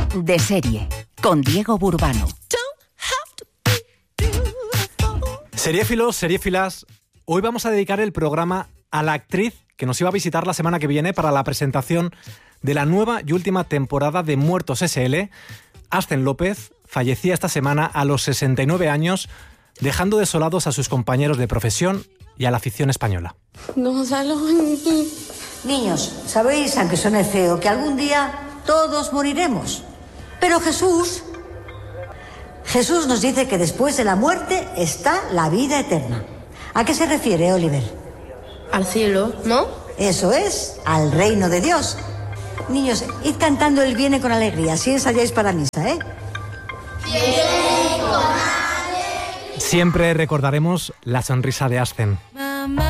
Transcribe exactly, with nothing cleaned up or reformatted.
De serie, con Diego Burbano. Seriéfilos, seriéfilas, hoy vamos a dedicar el programa a la actriz que nos iba a visitar la semana que viene para la presentación de la nueva y última temporada de Muertos ese ele. Ascen López fallecía esta semana a los sesenta y nueve años, dejando desolados a sus compañeros de profesión y a la afición española. Gonzalo. Niños, sabéis, aunque suene feo, que algún día todos moriremos. Pero Jesús, Jesús nos dice que después de la muerte está la vida eterna. ¿A qué se refiere, Oliver? Al cielo, ¿no? Eso es, al reino de Dios. Niños, id cantando el Viene con alegría, así ensayáis para misa, ¿eh? Siempre recordaremos la sonrisa de Ascen.